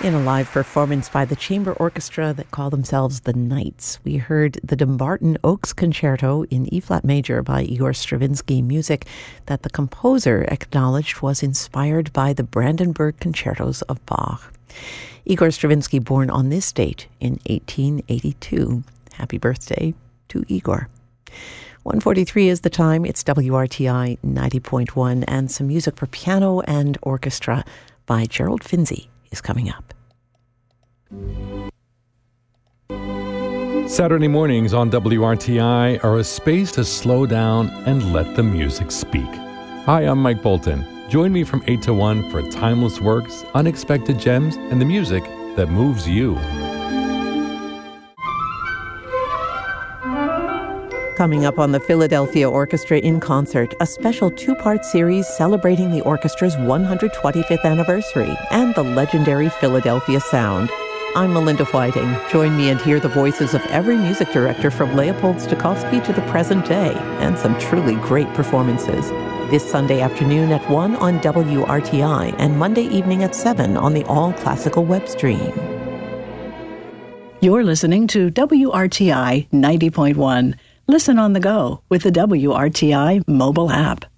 In a live performance by the chamber orchestra that call themselves the Knights, we heard the Dumbarton Oaks Concerto in E-flat major by Igor Stravinsky, music that the composer acknowledged was inspired by the Brandenburg Concertos of Bach. Igor Stravinsky, born on this date in 1882. Happy birthday to Igor. 1:43 is the time. It's WRTI 90.1, and some music for piano and orchestra by Gerald Finzi is coming up. Saturday mornings on WRTI are a space to slow down and let the music speak. Hi, I'm Mike Bolton. Join me from 8 to 1 for timeless works, unexpected gems, and the music that moves you. Coming up on the Philadelphia Orchestra in Concert, a special two-part series celebrating the orchestra's 125th anniversary and the legendary Philadelphia sound. I'm Melinda Whiting. Join me and hear the voices of every music director from Leopold Stokowski to the present day, and some truly great performances. This Sunday afternoon at 1 on WRTI and Monday evening at 7 on the All Classical web stream. You're listening to WRTI 90.1. Listen on the go with the WRTI mobile app.